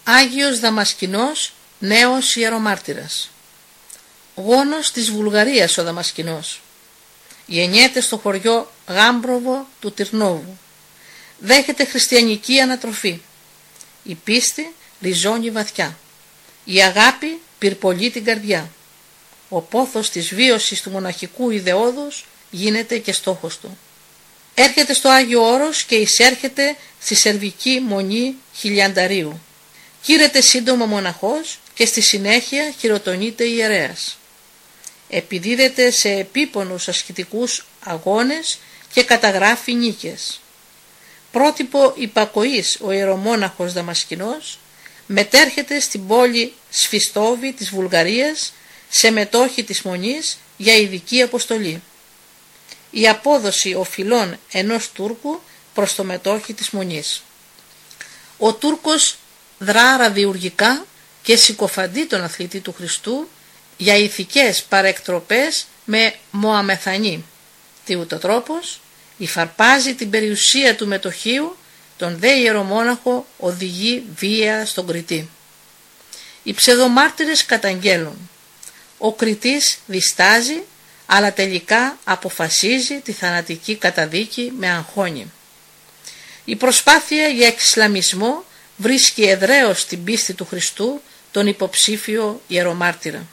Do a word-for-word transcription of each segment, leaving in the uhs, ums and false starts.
Άγιος Δαμασκηνός, νέος ιερομάρτυρας. Γόνος της Βουλγαρίας ο Δαμασκηνός. Γεννιέται στο χωριό Γάμπροβο του Τυρνόβου. Δέχεται χριστιανική ανατροφή. Η πίστη ριζώνει βαθιά. Η αγάπη πυρπολεί την καρδιά. Ο πόθος της βίωσης του μοναχικού ιδεώδους γίνεται και στόχος του. Έρχεται στο Άγιο Όρος και εισέρχεται στη Σερβική Μονή Χιλιανταρίου. Κήρεται σύντομα μοναχός και στη συνέχεια χειροτονείται ιερέας. Επιδίδεται σε επίπονους ασκητικούς αγώνες και καταγράφει νίκες. Πρότυπο υπακοής ο ιερομόναχος Δαμασκηνός μετέρχεται στην πόλη Σφιστόβη της Βουλγαρίας σε μετόχη της Μονής για ειδική αποστολή. Η απόδοση οφειλών ενός Τούρκου προς το μετόχη της Μονής. Ο Τούρκος δρά ραδιουργικά και συκοφαντεί τον αθλητή του Χριστού για ηθικές παρεκτροπές με Μωαμεθανή. Τι ούτω τρόπος υφαρπάζει την περιουσία του μετοχείου, τον δε ιερομόναχο οδηγεί βία στον κριτή. Οι ψευδομάρτυρες καταγγέλουν. Ο κριτής διστάζει, αλλά τελικά αποφασίζει τη θανατική καταδίκη με αγχώνη. Η προσπάθεια για εξισλαμισμό βρίσκει εδραίως στην πίστη του Χριστού τον υποψήφιο ιερομάρτυρα.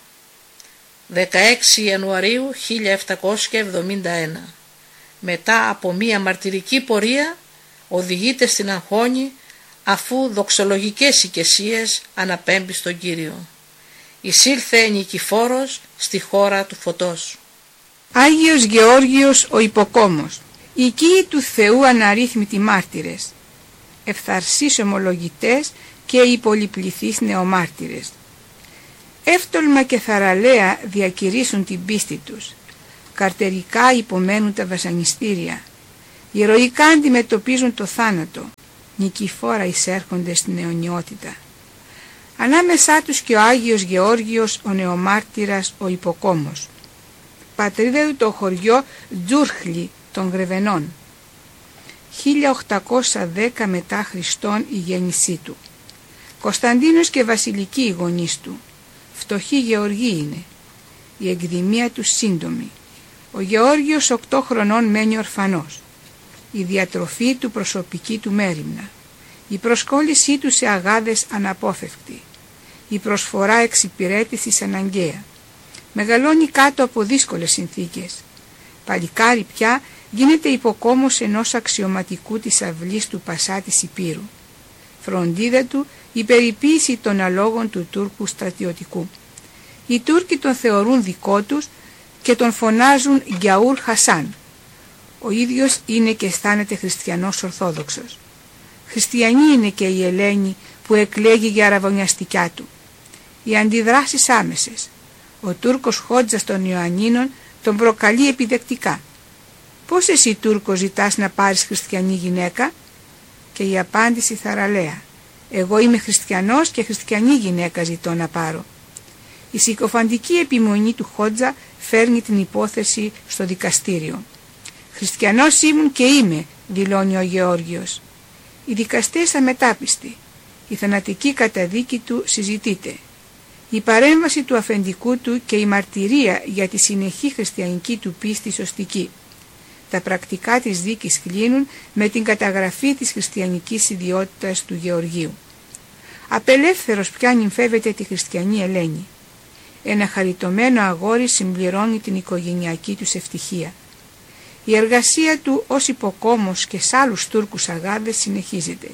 δεκαέξι Ιανουαρίου χίλια επτακόσια εβδομήντα ένα. Μετά από μία μαρτυρική πορεία οδηγείται στην αγχώνη, αφού δοξολογικές οικεσίες αναπέμπει στον Κύριο. Εισήλθε νικηφόρος στη χώρα του φωτός. Άγιος Γεώργιος ο Υποκόμος. Οικοί του Θεού αναρρύθμιτοι μάρτυρες, ευθαρσείς ομολογητές και οι πολυπληθείς νεομάρτυρες. Εύτολμα και θαραλέα διακηρύσουν την πίστη τους, καρτερικά υπομένουν τα βασανιστήρια, ηρωικά αντιμετωπίζουν το θάνατο, νικηφόρα εισέρχονται στην αιωνιότητα. Ανάμεσά τους και ο Άγιος Γεώργιος ο νεομάρτυρας ο Υποκόμος. Πατρίδα του το χωριό Τζούρχλι των Γρεβενών. χίλια οκτακόσια δέκα μετά Χριστόν η γέννησή του. Κωνσταντίνος και Βασιλική οι γονείς του. Φτωχοί Γεωργοί είναι. Η εκδημία του σύντομη. Ο Γεώργιος οκτώ χρονών μένει ορφανός. Η διατροφή του προσωπική του μέριμνα. Η προσκόλλησή του σε αγάδες αναπόφευκτη. Η προσφορά εξυπηρέτησης αναγκαία. Μεγαλώνει κάτω από δύσκολες συνθήκες. Παλικάρι πια γίνεται υποκόμος ενός αξιωματικού της αυλής του Πασά της Υπήρου. Φροντίδα του η περιποίηση των αλόγων του Τούρκου στρατιωτικού. Οι Τούρκοι τον θεωρούν δικό τους και τον φωνάζουν Γκιαούρ Χασάν. Ο ίδιος είναι και αισθάνεται χριστιανός ορθόδοξος. Χριστιανή είναι και η Ελένη που εκλέγει για αραβωνιαστικιά του. Οι αντιδράσεις άμεσες. Ο Τούρκος Χότζας των Ιωαννίνων τον προκαλεί επιδεκτικά. «Πώς εσύ Τούρκος ζητάς να πάρεις χριστιανή γυναίκα?» Και η απάντηση θαραλέα. «Εγώ είμαι χριστιανός και χριστιανή γυναίκα ζητώ να πάρω». Η συκοφαντική επιμονή του Χότζα φέρνει την υπόθεση στο δικαστήριο. «Χριστιανός ήμουν και είμαι», δηλώνει ο Γεώργιος. Οι δικαστές αμετάπιστοι. Η θανατική καταδίκη του συζητείται. Η παρέμβαση του αφεντικού του και η μαρτυρία για τη συνεχή χριστιανική του πίστη σωστική. Τα πρακτικά της δίκης κλείνουν με την καταγραφή της χριστιανικής ιδιότητας του Γεωργίου. Απελεύθερος πια νυμφεύεται τη χριστιανή Ελένη. Ένα χαριτωμένο αγόρι συμπληρώνει την οικογενειακή τους ευτυχία. Η εργασία του ως υποκόμος και σ' άλλους Τούρκους αγάδες συνεχίζεται.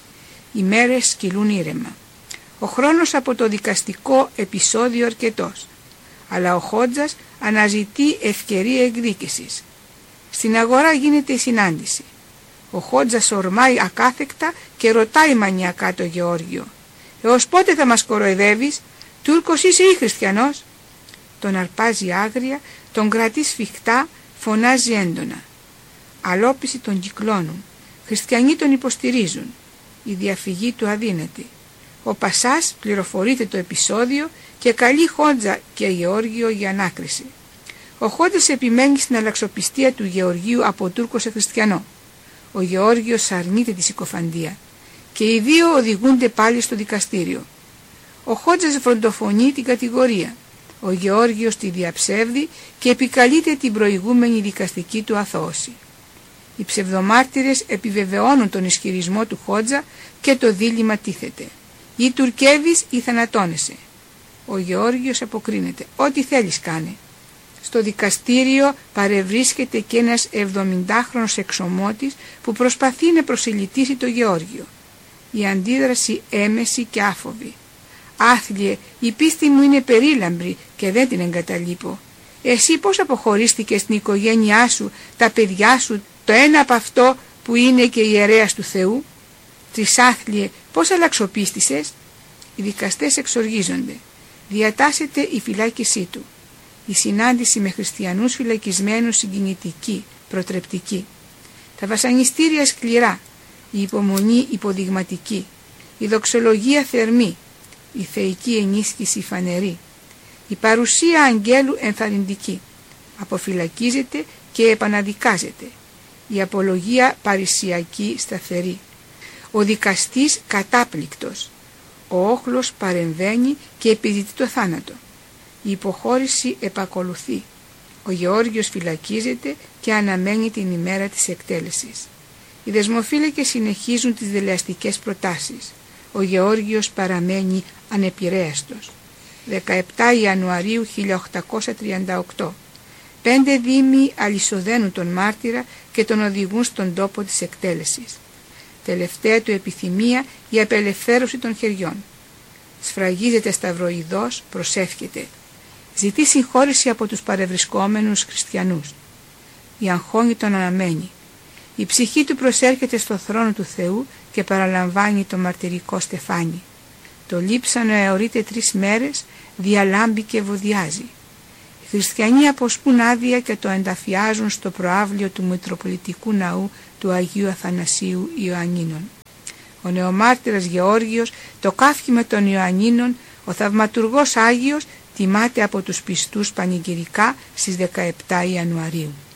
Οι μέρες κυλούν ήρεμα. Ο χρόνος από το δικαστικό επεισόδιο αρκετός, αλλά ο Χότζας αναζητεί ευκαιρία εκδίκησης. Στην αγορά γίνεται η συνάντηση. Ο Χότζας ορμάει ακάθεκτα και ρωτάει μανιακά το Γεώργιο. «Έως πότε θα μας κοροϊδεύεις, Τούρκος είσαι ή χριστιανός?» Τον αρπάζει άγρια, τον κρατεί σφιχτά, φωνάζει έντονα. Αλόπιση τον κυκλώνουν. Χριστιανοί τον υποστηρίζουν. Η διαφυγή του αδύνατη. Ο Πασάς πληροφορείται το επεισόδιο και καλεί Χότζα και Γεώργιο για ανάκριση. Ο Χότζας επιμένει στην αλλαξοπιστία του Γεωργίου από Τούρκο σε χριστιανό. Ο Γεώργιος αρνείται τη συκοφαντία. και οι δύο οδηγούνται πάλι στο δικαστήριο. Ο Χότζας φροντοφωνεί την κατηγορία. Ο Γεώργιος τη διαψεύδει και επικαλείται την προηγούμενη δικαστική του αθώωση. Οι ψευδομάρτυρες επιβεβαιώνουν τον ισχυρισμό του Χότζα και το δίλημμα τίθεται. Ή τουρκεύεις ή θανατώνεσαι. Ο Γεώργιος αποκρίνεται. Ό,τι θέλεις κάνε. Στο δικαστήριο παρευρίσκεται και ένας εβδομηντάχρονος εξωμότης που προσπαθεί να προσελητήσει το Γεώργιο. Η αντίδραση έμεση και άφοβη. «Άθλιε, η πίστη μου είναι περίλαμπρη και δεν την εγκαταλείπω. Εσύ πώς αποχωρίστηκες στην οικογένειά σου, τα παιδιά σου, το ένα από αυτό που είναι και ιερέας του Θεού? Τρισάθλιε, πώς αλλαξοπίστησες?» Οι δικαστές εξοργίζονται. Διατάσσεται η φυλάκισή του. Η συνάντηση με χριστιανούς φυλακισμένους συγκινητική, προτρεπτική. Τα βασανιστήρια σκληρά, η υπομονή υποδειγματική, η δοξολογία θερμή, η θεϊκή ενίσχυση φανερή, η παρουσία αγγέλου ενθαρρυντική. Αποφυλακίζεται και επαναδικάζεται. Η απολογία παρησιακή σταθερή. Ο δικαστής κατάπληκτος. Ο όχλος παρεμβαίνει και επιζητεί το θάνατο. Η υποχώρηση επακολουθεί. Ο Γεώργιος φυλακίζεται και αναμένει την ημέρα της εκτέλεσης. Οι δεσμοφύλακες συνεχίζουν τις δελεαστικές προτάσεις. Ο Γεώργιος παραμένει ανεπηρέαστος. δεκαεπτά Ιανουαρίου χίλια οκτακόσια τριάντα οκτώ. Πέντε δήμοι αλυσοδένουν τον μάρτυρα και τον οδηγούν στον τόπο της εκτέλεσης. Τελευταία του επιθυμία η απελευθέρωση των χεριών. Σφραγίζεται σταυροειδώς, προσεύχεται. Ζητεί συγχώρεση από τους παρευρισκόμενους χριστιανούς. Η αγχώνη τον αναμένει. Η ψυχή του προσέρχεται στο θρόνο του Θεού και παραλαμβάνει το μαρτυρικό στεφάνι. Το λείψανο αιωρείται τρεις μέρες, διαλάμπει και βοδιάζει. Οι χριστιανοί αποσπούν άδεια και το ενταφιάζουν στο προαύλιο του Μητροπολιτικού Ναού του Αγίου Αθανασίου Ιωαννίνων. Ο νεομάρτυρας Γεώργιος, το καύχημα των Ιωαννίνων, ο θαυματουργός Άγιος, τιμάται από τους πιστούς πανηγυρικά στις δεκαεπτά Ιανουαρίου.